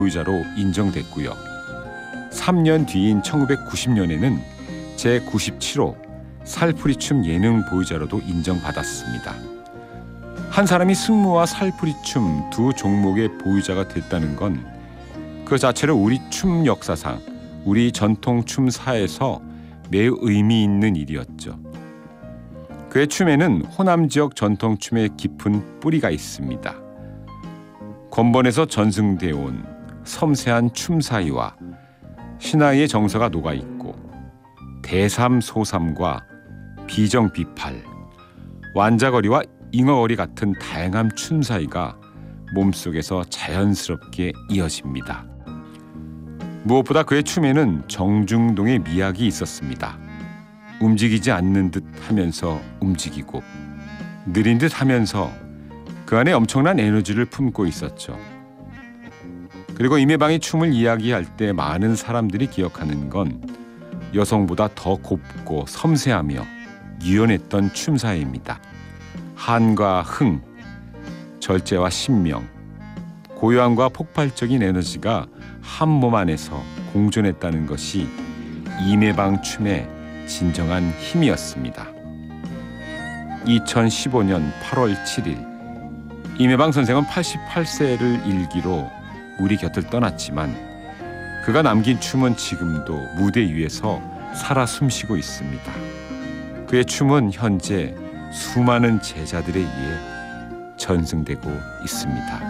보유자로 인정됐고요. 3년 뒤인 1990년에는 제97호 살풀이춤 예능 보유자로도 인정받았습니다. 한 사람이 승무와 살풀이춤 두 종목의 보유자가 됐다는 건 그 자체로 우리 춤 역사상, 우리 전통 춤사에서 매우 의미 있는 일이었죠. 그의 춤에는 호남 지역 전통 춤의 깊은 뿌리가 있습니다. 건번에서 전승돼 온 섬세한 춤사위와 신화의 정서가 녹아있고 대삼소삼과 비정비팔, 완자거리와 잉어거리 같은 다양한 춤사위가 몸속에서 자연스럽게 이어집니다. 무엇보다 그의 춤에는 정중동의 미학이 있었습니다. 움직이지 않는 듯 하면서 움직이고 느린 듯 하면서 그 안에 엄청난 에너지를 품고 있었죠. 그리고 임혜방의 춤을 이야기할 때 많은 사람들이 기억하는 건 여성보다 더 곱고 섬세하며 유연했던 춤사위입니다. 한과 흥, 절제와 신명, 고요함과 폭발적인 에너지가 한 몸 안에서 공존했다는 것이 임혜방 춤의 진정한 힘이었습니다. 2015년 8월 7일 임혜방 선생은 88세를 일기로 우리 곁을 떠났지만 그가 남긴 춤은 지금도 무대 위에서 살아 숨쉬고 있습니다. 그의 춤은 현재 수많은 제자들에 의해 전승되고 있습니다.